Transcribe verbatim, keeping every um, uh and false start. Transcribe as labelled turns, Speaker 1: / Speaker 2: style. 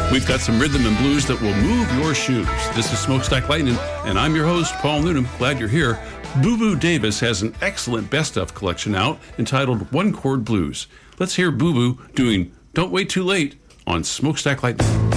Speaker 1: We've got some rhythm and blues that will move your shoes. This is Smokestack Lightning, and I'm your host, Paul Noonan. Glad you're here. Boo Boo Davis has an excellent best-of collection out entitled One Chord Blues. Let's hear Boo Boo doing Don't Wait Too Late on Smokestack Lightning.